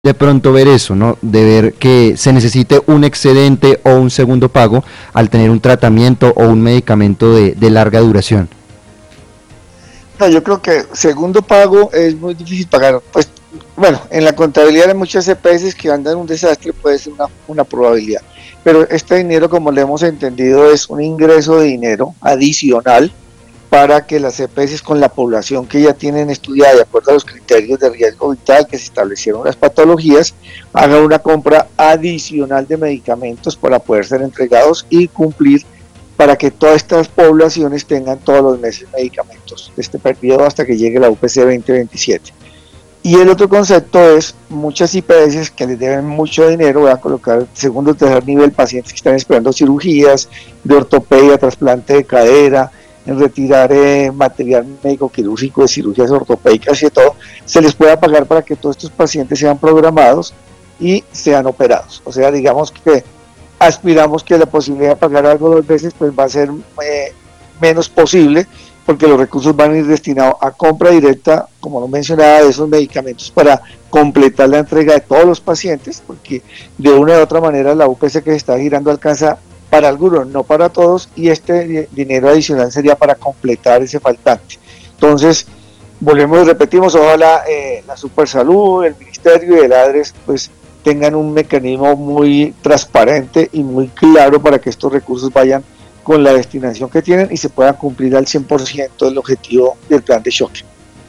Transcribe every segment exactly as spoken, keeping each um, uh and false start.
de pronto ver eso, ¿no? De ver que se necesite un excedente o un segundo pago al tener un tratamiento o un medicamento de, de larga duración. No, yo creo que segundo pago es muy difícil pagar. Pues, bueno, en la contabilidad de muchas E P S que andan un desastre puede ser una, una probabilidad. Pero este dinero, como le hemos entendido, es un ingreso de dinero adicional para que las E P S con la población que ya tienen estudiada de acuerdo a los criterios de riesgo vital que se establecieron las patologías, hagan una compra adicional de medicamentos para poder ser entregados y cumplir para que todas estas poblaciones tengan todos los meses medicamentos de este periodo hasta que llegue la U P C veinte veintisiete. Y el otro concepto es muchas I P S que les deben mucho dinero, voy a colocar segundo o tercer nivel, pacientes que están esperando cirugías de ortopedia, trasplante de cadera, en retirar eh, material médico quirúrgico de cirugías ortopédicas y de todo, se les pueda pagar para que todos estos pacientes sean programados y sean operados. O sea, digamos que aspiramos que la posibilidad de pagar algo dos veces pues va a ser eh, menos posible, porque los recursos van a ir destinados a compra directa, como lo mencionaba, de esos medicamentos para completar la entrega de todos los pacientes, porque de una u otra manera la U P C que se está girando alcanza para algunos, no para todos, y este dinero adicional sería para completar ese faltante. Entonces, volvemos y repetimos, ojalá eh, la Supersalud, el Ministerio y el ADRES pues tengan un mecanismo muy transparente y muy claro para que estos recursos vayan con la destinación que tienen y se puedan cumplir al cien por ciento el objetivo del plan de choque.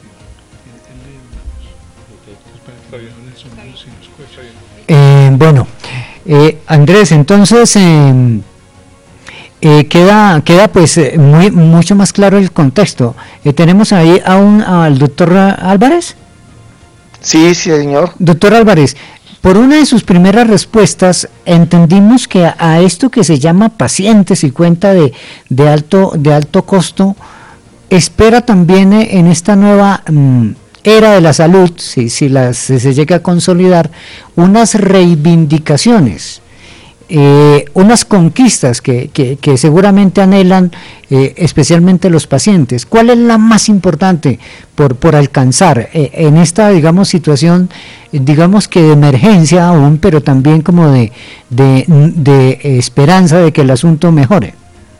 Eh, bueno, eh, Andrés, entonces eh, eh, queda queda pues eh, muy mucho más claro el contexto. Eh, tenemos ahí a un, al doctor Álvarez. Sí, sí, señor. Doctor Álvarez, por una de sus primeras respuestas entendimos que a, a esto que se llama pacientes y cuenta de, de alto de alto costo espera también eh, en esta nueva mm, era de la salud, si, si, la, si se llega a consolidar, unas reivindicaciones, eh, unas conquistas que, que, que seguramente anhelan eh, especialmente los pacientes. ¿Cuál es la más importante por, por alcanzar eh, en esta, digamos, situación, digamos que de emergencia aún, pero también como de, de, de esperanza de que el asunto mejore?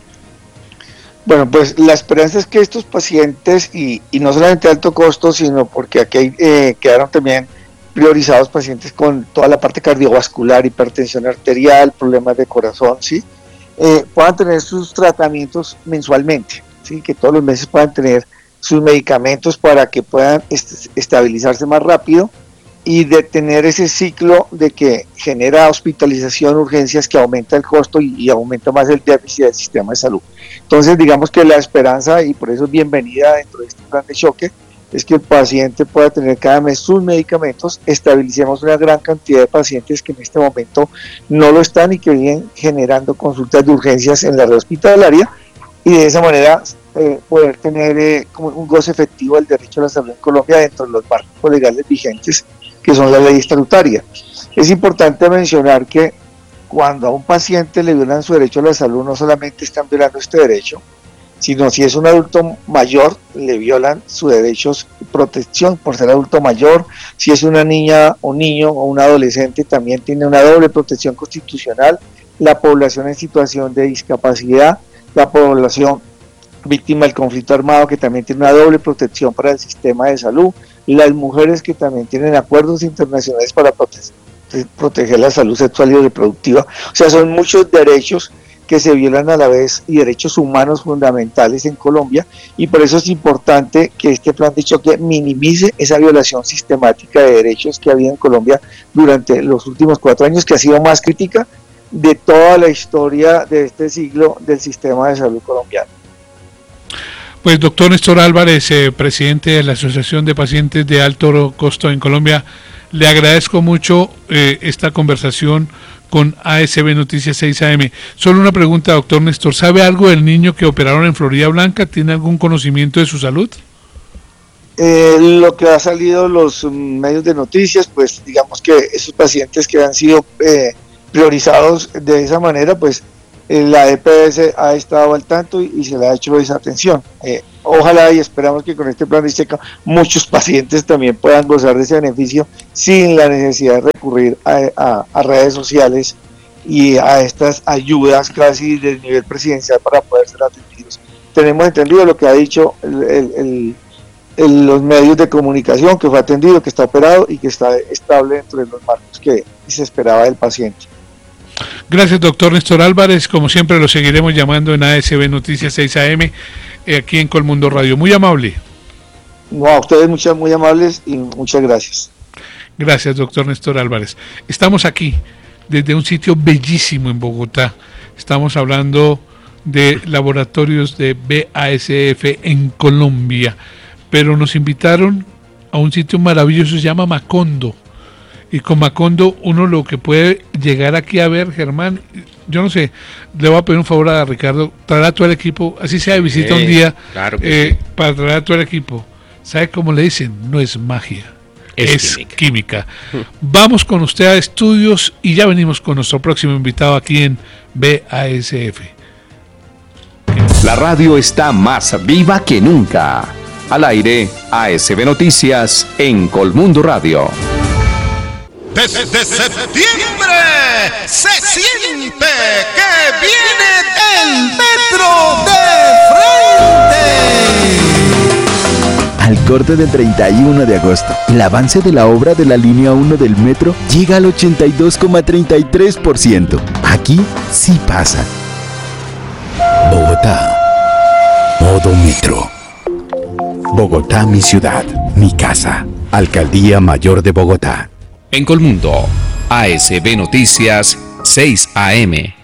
Bueno, pues la esperanza es que estos pacientes, y, y no solamente de alto costo, sino porque aquí eh, quedaron también priorizados pacientes con toda la parte cardiovascular, hipertensión arterial, problemas de corazón, ¿sí? Eh, puedan tener sus tratamientos mensualmente, ¿sí? Que todos los meses puedan tener sus medicamentos para que puedan est- estabilizarse más rápido y detener ese ciclo de que genera hospitalización, urgencias, que aumenta el costo y, y aumenta más el déficit del sistema de salud. Entonces, digamos que la esperanza, y por eso es bienvenida dentro de este plan de choque, es que el paciente pueda tener cada mes sus medicamentos, estabilicemos una gran cantidad de pacientes que en este momento no lo están y que vienen generando consultas de urgencias en la red hospitalaria, y de esa manera eh, poder tener eh, como un goce efectivo del derecho a la salud en Colombia dentro de los marcos legales vigentes que son la ley estatutaria. Es importante mencionar que cuando a un paciente le violan su derecho a la salud, no solamente están violando este derecho, sino si es un adulto mayor, le violan su derecho de protección por ser adulto mayor. Si es una niña o niño o un adolescente, también tiene una doble protección constitucional. La población en situación de discapacidad, la población víctima del conflicto armado, que también tiene una doble protección para el sistema de salud, las mujeres que también tienen acuerdos internacionales para prote- proteger la salud sexual y reproductiva. O sea, son muchos derechos que se violan a la vez y derechos humanos fundamentales en Colombia, y por eso es importante que este plan de choque minimice esa violación sistemática de derechos que ha habido en Colombia durante los últimos cuatro años, que ha sido más crítica de toda la historia de este siglo del sistema de salud colombiano. Pues doctor Néstor Álvarez, eh, presidente de la Asociación de Pacientes de Alto Costo en Colombia, le agradezco mucho eh, esta conversación con A S B Noticias seis A M. Solo una pregunta, doctor Néstor, ¿sabe algo del niño que operaron en Florida Blanca? ¿Tiene algún conocimiento de su salud? Eh, lo que ha salido en los medios de noticias, pues digamos que esos pacientes que han sido eh, priorizados de esa manera, pues eh, la E P S ha estado al tanto y, y se le ha hecho esa atención. Eh, ojalá y esperamos que con este plan de ISTECA muchos pacientes también puedan gozar de ese beneficio sin la necesidad de recurrir a, a, a redes sociales y a estas ayudas casi del nivel presidencial para poder ser atendidos. Tenemos entendido lo que ha dicho el, el, el, el, los medios de comunicación, que fue atendido, que está operado y que está estable dentro de los marcos que se esperaba del paciente. Gracias, doctor Néstor Álvarez. Como siempre, lo seguiremos llamando en A S B Noticias seis A M, eh, aquí en Colmundo Radio. Muy amable. No, a ustedes muchas, muy amables y muchas gracias. Gracias, doctor Néstor Álvarez. Estamos aquí desde un sitio bellísimo en Bogotá. Estamos hablando de laboratorios de B A S F en Colombia, pero nos invitaron a un sitio maravilloso, se llama Macondo, y con Macondo uno lo que puede llegar aquí a ver, Germán, yo no sé, le voy a pedir un favor a Ricardo, traer a todo el equipo, así sea de visita eh, un día, claro que eh, sí. para traer a todo el equipo. ¿Sabe cómo le dicen? No es magia, es, es química. química. Vamos con usted a estudios y ya venimos con nuestro próximo invitado aquí en B A S F. La radio está más viva que nunca. Al aire, A S B Noticias en Colmundo Radio. Desde septiembre se siente que viene el metro de frente. Al corte del treinta y uno de agosto, el avance de la obra de la línea uno del metro llega al ochenta y dos coma treinta y tres por ciento. Aquí sí pasa. Bogotá, modo metro. Bogotá, mi ciudad, mi casa. Alcaldía Mayor de Bogotá. En Colmundo, A S B Noticias seis A M.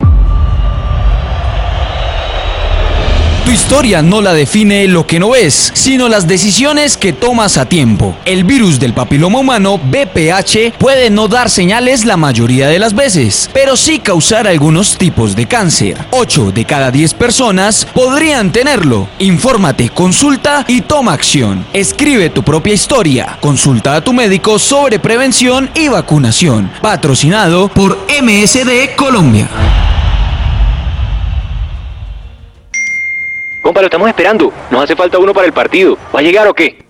Tu historia no la define lo que no ves, sino las decisiones que tomas a tiempo. El virus del papiloma humano, B P H, puede no dar señales la mayoría de las veces, pero sí causar algunos tipos de cáncer. ocho de cada diez personas podrían tenerlo. Infórmate, consulta y toma acción. Escribe tu propia historia. Consulta a tu médico sobre prevención y vacunación. Patrocinado por M S D Colombia. Compa, lo estamos esperando. Nos hace falta uno para el partido. ¿Va a llegar o qué?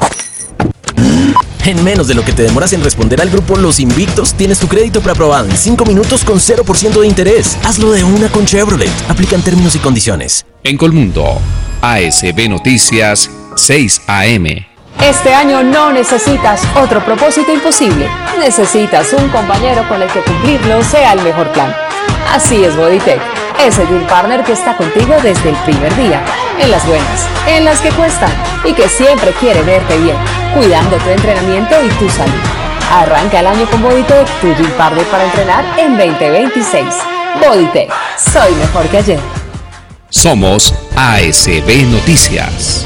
En menos de lo que te demoras en responder al grupo Los Invictos, tienes tu crédito preaprobado en cinco minutos con cero por ciento de interés. Hazlo de una con Chevrolet. Aplican términos y condiciones. En Colmundo, A S B Noticias seis A M. Este año no necesitas otro propósito imposible. Necesitas un compañero con el que cumplirlo sea el mejor plan. Así es Bodytech, ese deal partner que está contigo desde el primer día, en las buenas, en las que cuestan y que siempre quiere verte bien, cuidando tu entrenamiento y tu salud. Arranca el año con Bodytech, tu deal partner para entrenar en veinte veintiséis. Bodytech, soy mejor que ayer. Somos A S B Noticias.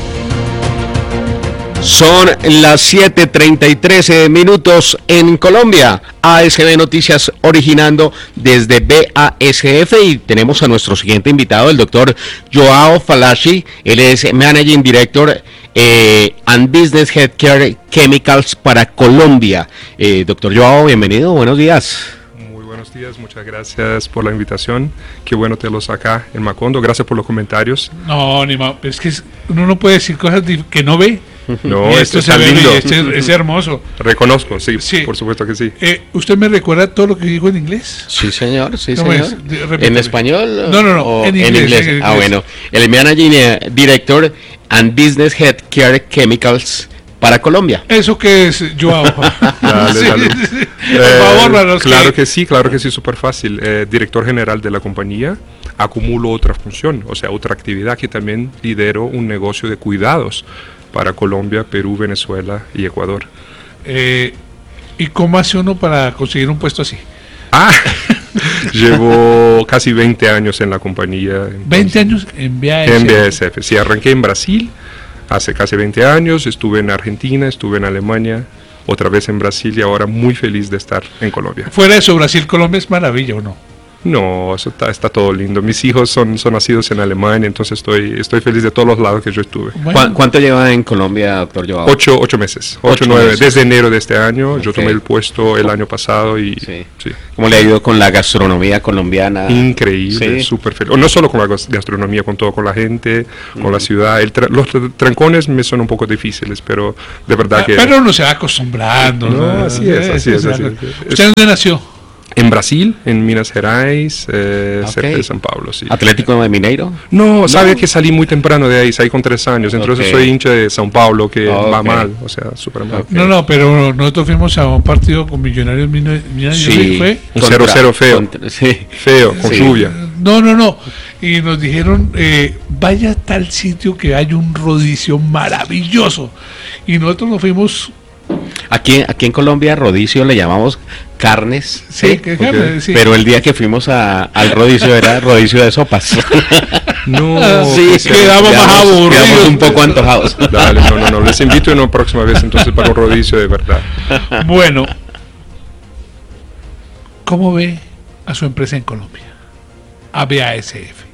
Son las siete treinta y tres minutos en Colombia. A S B Noticias originando desde B A S F y tenemos a nuestro siguiente invitado, el doctor Joao Falaci. Él es Managing Director eh, and Business Healthcare Chemicals para Colombia. Eh, doctor Joao, bienvenido, buenos días. Muy buenos días, muchas gracias por la invitación. Qué bueno tenerlos acá en Macondo. Gracias por los comentarios. No, ni más, es que uno no puede decir cosas que no ve. No, y esto esto es lindo. Este es, es hermoso. Reconozco, sí, sí, por supuesto que sí. Eh, ¿Usted me recuerda todo lo que dijo en inglés? Sí, señor, sí, ¿Cómo señor. Es? ¿En español? No, no, no, en, en, inglés, inglés. en inglés. Ah, bueno. El Managing Director and Business Healthcare Chemicals para Colombia. ¿Eso qué es, Joao? Dale, sí, dale. Sí, sí. Eh, Por favor, Manos, claro que... que sí, claro que sí, súper fácil. Eh, director general de la compañía, acumulo otra función, o sea, otra actividad que también lidero un negocio de cuidados para Colombia, Perú, Venezuela y Ecuador. Eh, ¿Y cómo hace uno para conseguir un puesto así? Ah, llevo casi veinte años en la compañía. Entonces, ¿veinte años en B A S F? En B A S F, sí, arranqué en Brasil hace casi veinte años, estuve en Argentina, estuve en Alemania, otra vez en Brasil y ahora muy feliz de estar en Colombia. Fuera de eso, Brasil, Colombia es maravilla, ¿o no? No, eso está, está todo lindo. Mis hijos son, son nacidos en Alemania, entonces estoy, estoy feliz de todos los lados que yo estuve. Bueno. ¿Cuánto lleva en Colombia, doctor Joao? Ocho, ocho meses, ocho, ocho nueve, meses. Desde enero de este año. Okay. Yo tomé el puesto el año pasado y... Sí. Sí. ¿Cómo le ha ido con la gastronomía colombiana? Increíble, ¿Sí? súper feliz. No solo con la gastronomía, con todo, con la gente, con mm. la ciudad. El tra los trancones me son un poco difíciles, pero de verdad ah, que... Pero uno se va acostumbrando. No, ¿no? Así es, así es. Así es. ¿Usted dónde nació? En Brasil, en Minas Gerais, eh, okay. cerca de São Paulo, sí. ¿Atlético de Mineiro? No, no, sabe que salí muy temprano de ahí, salí con tres años, entonces okay. soy hincha de São Paulo, que okay. va mal, o sea, súper mal. Okay. No, no, pero nosotros fuimos a un partido con Millonarios, Millonarios sí, fue un cero cero feo, contra, sí. feo, con sí. lluvia. No, no, no, y nos dijeron, eh, vaya a tal sitio que hay un rodicio maravilloso, y nosotros nos fuimos... Aquí, aquí en Colombia, rodicio le llamamos carnes, sí, ¿sí? Que carne, okay. sí. Pero el día que fuimos a, al rodicio era rodicio de sopas. No, sí, quedamos más aburridos. Quedamos un poco antojados. Dale, no, no, no, les invito una próxima vez entonces para un rodicio de verdad. Bueno, ¿cómo ve a su empresa en Colombia? A B A S F.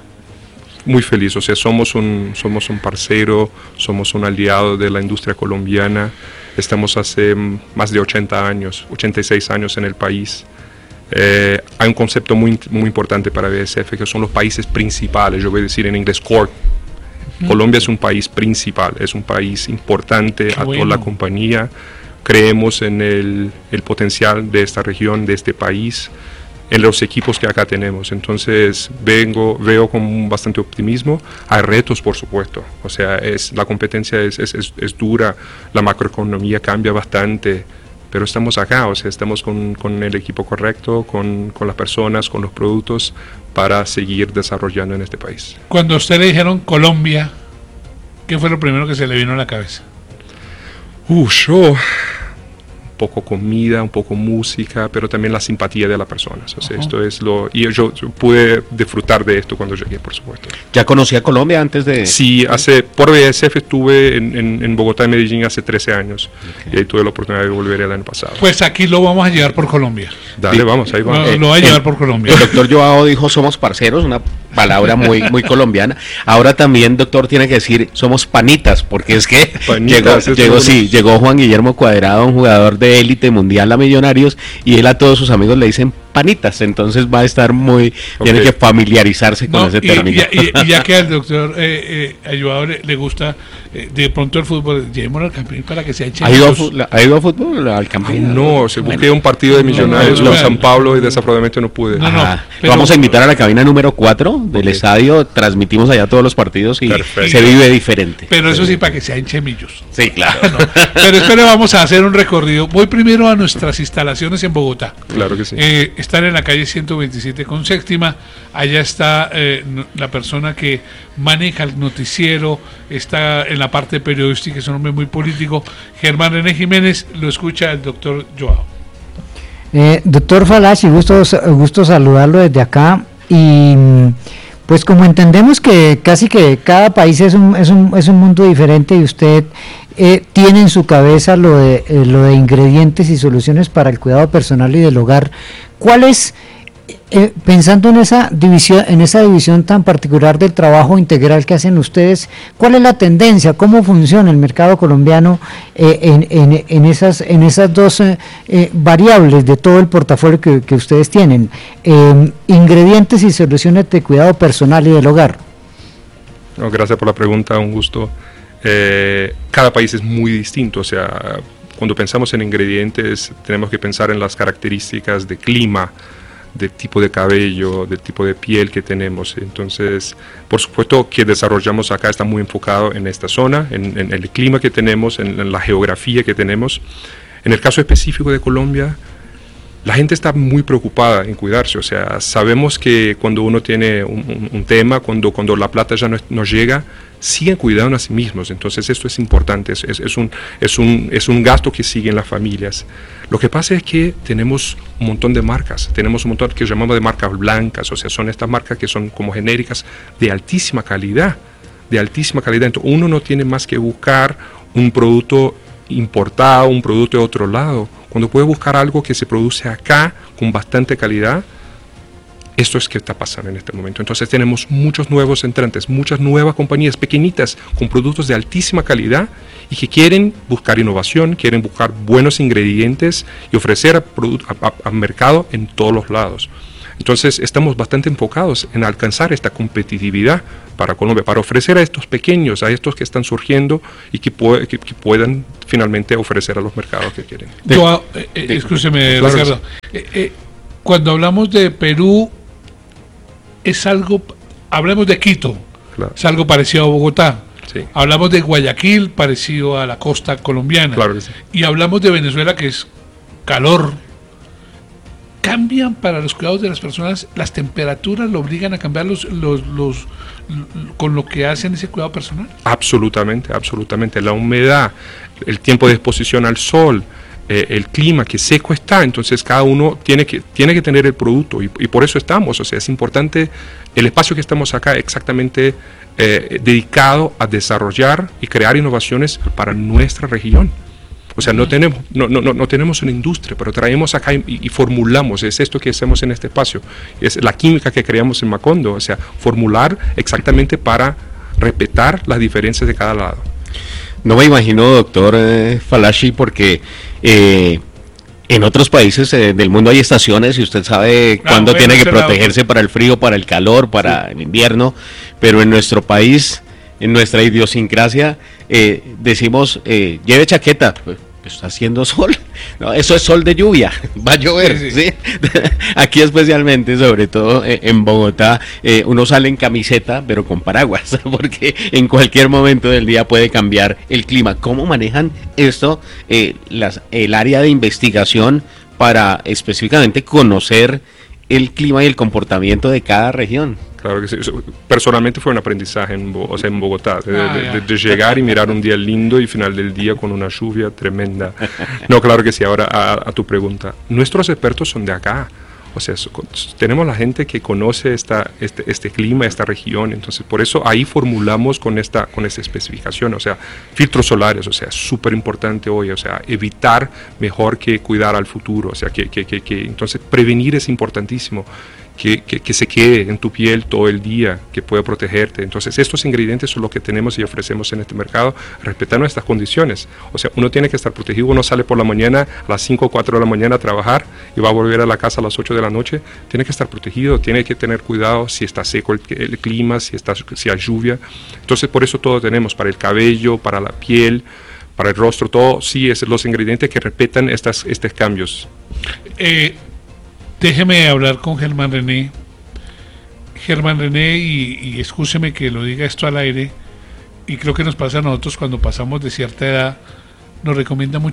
Muy feliz, o sea, somos un, somos un parcero, somos un aliado de la industria colombiana. Estamos hace más de ochenta años, ochenta y seis años en el país. Eh, hay un concepto muy, muy importante para B A S F, que son los países principales. Yo voy a decir en inglés core. Mm. Colombia es un país principal, es un país importante Qué a bueno. toda la compañía. Creemos en el, el potencial de esta región, de este país, en los equipos que acá tenemos. Entonces vengo, veo con bastante optimismo. Hay retos, por supuesto, o sea, es, la competencia es, es, es, es dura, la macroeconomía cambia bastante, pero estamos acá, o sea, estamos con, con el equipo correcto, con, con las personas, con los productos, para seguir desarrollando en este país. Cuando a usted le dijeron Colombia, ¿qué fue lo primero que se le vino a la cabeza? Uh, yo... un poco comida, un poco música, pero también la simpatía de las personas. O sea, uh-huh. esto es lo... Y yo, yo pude disfrutar de esto cuando llegué, por supuesto. ¿Ya conocía Colombia antes de...? Sí, hace, por B A S F estuve en, en, en Bogotá y Medellín hace trece años. Okay. Y ahí tuve la oportunidad de volver el año pasado. Pues aquí lo vamos a llevar por Colombia. Dale, sí. vamos, ahí vamos. Lo, lo va a llevar eh, por Colombia. El doctor Joao dijo somos parceros, una palabra muy, muy colombiana. Ahora también, doctor, tiene que decir somos panitas, porque es que panitas, llegó, llegó, sí, llegó Juan Guillermo Cuadrado, un jugador de élite mundial a Millonarios, y él a todos sus amigos le dicen panitas, entonces va a estar muy, okay. tiene que familiarizarse con no, ese y, término. Y, y, y ya que al doctor eh, eh, Joao le, le gusta eh, de pronto el fútbol, llevémoslo al Campín para que se eche. ¿Ha ido, a, ¿Ha ido a fútbol al Campín? No, se busqué bueno. un partido de Millonarios no, no, no, con San Pablo y desafortunadamente no pude. No, no, pero, vamos a invitar a la cabina número cuatro del okay. estadio, transmitimos allá todos los partidos y Perfecto. se vive diferente. Pero eso sí, para que sean chemillos. Sí, claro. no, pero espero vamos a hacer un recorrido. Voy primero a nuestras instalaciones en Bogotá. Claro que sí. Eh, están en la calle ciento veintisiete con séptima, allá está eh, la persona que maneja el noticiero, está en la parte periodística, es un hombre muy político, Germán René Jiménez, lo escucha el doctor Joao. Eh, doctor Falachi, gusto, gusto saludarlo desde acá, y pues como entendemos que casi que cada país es un, es un, es un mundo diferente, y usted eh, tiene en su cabeza lo de, eh, lo de ingredientes y soluciones para el cuidado personal y del hogar, ¿cuál es, Eh, pensando en esa división, en esa división tan particular del trabajo integral que hacen ustedes, cuál es la tendencia, cómo funciona el mercado colombiano eh, en, en, en esas en esas dos eh, eh, variables de todo el portafolio que, que ustedes tienen, eh, ingredientes y soluciones de cuidado personal y del hogar? No, gracias por la pregunta, un gusto. Eh, cada país es muy distinto, o sea, cuando pensamos en ingredientes tenemos que pensar en las características de clima, del tipo de cabello, del tipo de piel que tenemos. Entonces, por supuesto que desarrollamos acá está muy enfocado en esta zona, en, en el clima que tenemos, en, en la geografía que tenemos. En el caso específico de Colombia, la gente está muy preocupada en cuidarse, o sea, sabemos que cuando uno tiene un, un, un tema, cuando, cuando la plata ya no, no llega, siguen cuidando a sí mismos, entonces esto es importante, es, es, es, un, es, un, es un gasto que siguen las familias. Lo que pasa es que tenemos un montón de marcas, tenemos un montón que llamamos de marcas blancas, o sea, son estas marcas que son como genéricas de altísima calidad, de altísima calidad, entonces uno no tiene más que buscar un producto importado, un producto de otro lado, cuando puede buscar algo que se produce acá con bastante calidad, Esto es que está pasando en este momento. Entonces tenemos muchos nuevos entrantes, muchas nuevas compañías pequeñitas con productos de altísima calidad y que quieren buscar innovación, quieren buscar buenos ingredientes y ofrecer a, a, a mercado en todos los lados. Entonces estamos bastante enfocados en alcanzar esta competitividad para Colombia, para ofrecer a estos pequeños, a estos que están surgiendo y que, pu que, que puedan finalmente ofrecer a los mercados que quieren. Yo, eh, eh, escúcheme, claro, Ricardo. Eh, eh, cuando hablamos de Perú, es algo, hablamos de Quito, claro, es algo parecido a Bogotá. Sí. Hablamos de Guayaquil, parecido a la costa colombiana. Claro que sí. Y hablamos de Venezuela, que es calor. ¿Cambian para los cuidados de las personas? ¿Las temperaturas lo obligan a cambiar los, los, los, los, con lo que hacen ese cuidado personal? Absolutamente, absolutamente. La humedad, el tiempo de exposición al sol, eh, el clima, que seco está, entonces cada uno tiene que, tiene que tener el producto y, y por eso estamos. O sea, es importante el espacio que estamos acá exactamente eh, dedicado a desarrollar y crear innovaciones para nuestra región. O sea, no tenemos, no, no, no tenemos una industria, pero traemos acá y, y formulamos, es esto que hacemos en este espacio, es la química que creamos en Macondo, o sea, formular exactamente para respetar las diferencias de cada lado. No me imagino, doctor eh, Falachi, porque eh, en otros países eh, del mundo hay estaciones y usted sabe ah, cuándo bueno, tiene que protegerse lado. Para el frío, para el calor, para sí. el invierno, pero en nuestro país, en nuestra idiosincrasia, eh, decimos, eh, lleve chaqueta, pues, está haciendo sol, no, eso es sol de lluvia, va a llover, sí, sí. ¿sí? Aquí especialmente, sobre todo eh, en Bogotá, eh, uno sale en camiseta, pero con paraguas, porque en cualquier momento del día puede cambiar el clima. ¿Cómo manejan esto eh, las, el área de investigación para específicamente conocer el clima y el comportamiento de cada región? Claro que sí. Personalmente fue un aprendizaje en, Bo o sea, en Bogotá, de, ah, de, de, de llegar y mirar un día lindo y final del día con una lluvia tremenda. No, claro que sí. Ahora a, a tu pregunta. Nuestros expertos son de acá. O sea, so, tenemos la gente que conoce esta, este, este clima, esta región, entonces por eso ahí formulamos con esta, con esta especificación, o sea, filtros solares, o sea, súper importante hoy, o sea, evitar mejor que cuidar al futuro, o sea, que, que, que, que entonces prevenir es importantísimo. Que, que, que se quede en tu piel todo el día, que pueda protegerte. Entonces estos ingredientes son los que tenemos y ofrecemos en este mercado, respetando estas condiciones. O sea, uno tiene que estar protegido, uno sale por la mañana a las cinco o cuatro de la mañana a trabajar y va a volver a la casa a las ocho de la noche, tiene que estar protegido, tiene que tener cuidado si está seco el, el clima, si, está, si hay lluvia. Entonces por eso todo tenemos, para el cabello, para la piel, para el rostro, todo, sí, es los ingredientes que respetan estas, estos cambios. Eh, Déjeme hablar con Germán René. Germán René, y, y escúcheme que lo diga esto al aire, y creo que nos pasa a nosotros cuando pasamos de cierta edad, nos recomienda mucho